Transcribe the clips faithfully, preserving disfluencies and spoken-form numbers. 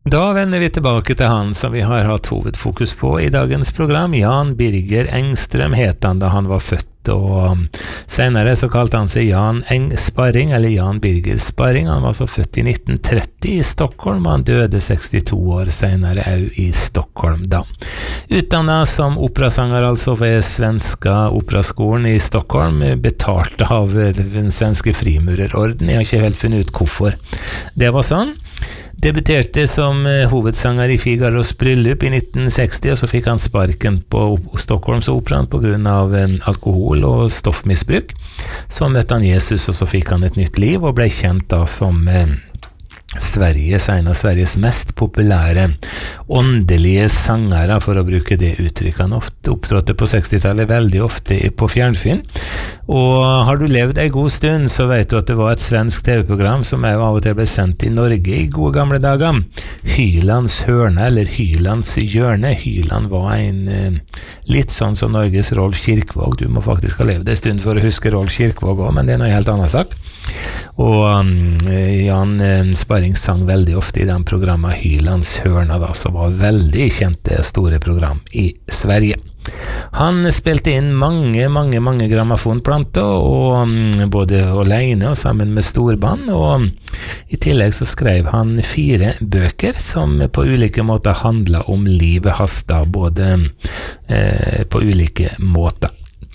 Da vender vi tilbake til han som vi har hatt hovedfokus på i dagens program. Jan Birger Engstrøm het han da han var født, og senere så kalte han seg Jan Eng Sparring, eller Jan Birger Sparring. Han var så født i nitten tretti i Stockholm, og han døde sekstito år senere også i Stockholm da. Utdannet som operasanger altså ved Svenska operaskolen i Stockholm, betalt av den svenske frimurerorden. Jeg har ikke helt funnet ut hvorfor det var sånn. Debuterte som hovedsanger i Figaros bryllup i nitten seksti, og så fikk han sparken på Stockholms operan på grunn av alkohol og stoffmisbruk. Så møtte han Jesus, og så fikk han et nytt liv, og ble kjent da som eh, Sveriges, en av Sveriges mest populære åndelige sangere, for å bruke det uttrykket. Han ofte opptrådte på sekstitallet veldig ofte på fjernsyn, og har du levd en god stund, så vet du at det var et svensk T V-program som av og til ble sendt i Norge i gode gamle dager. Hylands hørne, eller Hylands hjørne. Hyland var en eh, litt sånn som Norges Rolf Kirkvåg. Du må faktisk ha levd en stund for å huske Rolf Kirkvåg også, men det er noe helt annet sak. Og um, Jan um, Sparring sang veldig ofte i den programmet Hylands hørne, da, som var veldig kjente store program i Sverige. Han spilte inn mange, mange, mange grammofonplanter, og um, både alene og sammen med storband, og um, i tillegg så skrev han fire bøker som på ulike måter handlet om livet hans da, både eh, på ulike måter.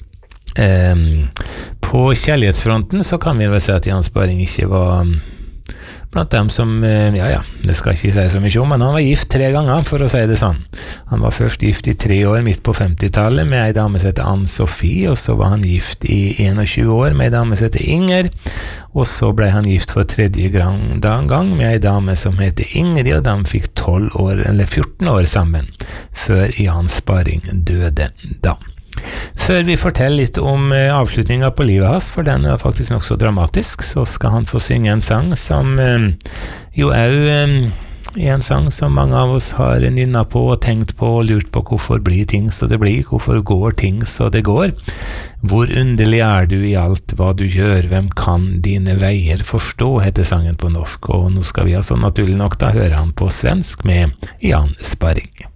Um, på kjærlighetsfronten så kan vi vel si at Jan Sparring ikke var um, blant dem som, uh, ja ja, det skal jeg ikke si så mye om, men han var gift tre ganger, for å si det sånn. Han var først gift i tre år midt på femtitallet med en dame som heter Ann-Sofie, og så var han gift i tjueen år med en dame som heter Inger, og så ble han gift for tredje gang, gang med en dame som heter Ingrid, og de fikk tolv år, eller fjorten år sammen, før Jan Sparring døde da. Før vi forteller litt om uh, avslutningen på livet hans, for den er faktisk nok så dramatisk, så skal han få synge en sang som um, jo er um, en sang som mange av oss har nynnet på og tenkt på og lurt på hvorfor blir ting så det blir, hvorfor går ting så det går. Hvor underlig er du i alt hva du gjør, hvem kan dine veier forstå, heter sangen på norsk, og nå skal vi altså naturlig nok da høre han på svensk med Jan Sparring.